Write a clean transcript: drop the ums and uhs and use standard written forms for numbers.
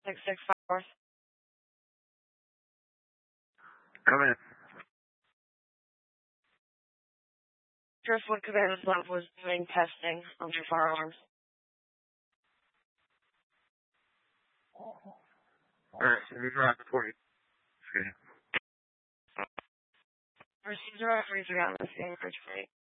665. Come in. Driftwood Command Lab was doing testing of your firearms. Alright, so who's around for you? Okay. Received a referee on the same bridge plate.